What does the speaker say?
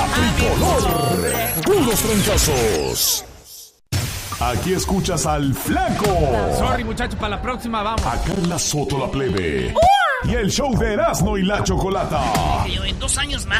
tricolor. Puros trancazos. Aquí escuchas al Flaco. Sorry, muchachos, para la próxima vamos. A Carla Soto la Plebe. Y el show de Erasmo y la Chocolata. En 2 años más.